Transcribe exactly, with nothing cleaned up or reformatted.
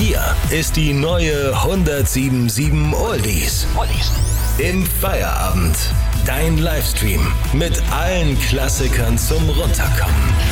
Hier ist die neue hundertsiebenundsiebzig Oldies. Oldies. Im Feierabend. Dein Livestream mit allen Klassikern zum Runterkommen.